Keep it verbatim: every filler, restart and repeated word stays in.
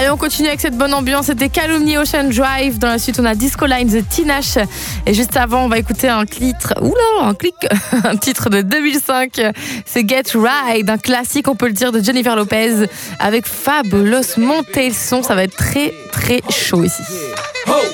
Allez, on continue avec cette bonne ambiance. C'était Calumny Ocean Drive. Dans la suite, on a Disco Line, The Tinashe. Et juste avant, on va écouter un titre. Oula, un clic. Un titre de deux mille cinq. C'est Get Right, un classique, on peut le dire, de Jennifer Lopez avec Fabulous. Montez le son, ça va être très, très chaud ici. Oh.